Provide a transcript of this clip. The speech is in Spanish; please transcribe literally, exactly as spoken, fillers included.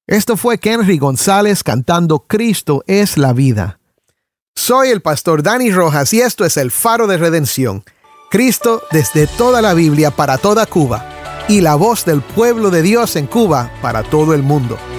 Esto fue Kenry González cantando Cristo es la vida. Soy el pastor Dani Rojas y esto es el Faro de Redención. Cristo desde toda la Biblia para toda Cuba y la voz del pueblo de Dios en Cuba para todo el mundo.